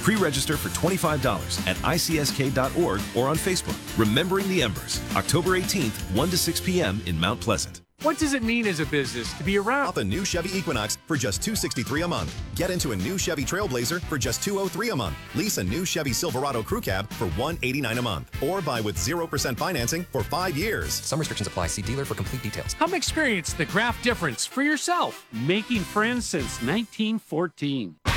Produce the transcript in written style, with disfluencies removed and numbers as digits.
Pre-register for $25 at icsk.org or on Facebook. Remembering the Embers, October 18th, 1 to 6 p.m. in Mount Pleasant. What does it mean as a business to be around? Off a new Chevy Equinox for just $263 a month. Get into a new Chevy Trailblazer for just $203 a month. Lease a new Chevy Silverado Crew Cab for $189 a month. Or buy with 0% financing for 5 years. Some restrictions apply. See dealer for complete details. Come experience the craft difference for yourself. Making friends since 1914.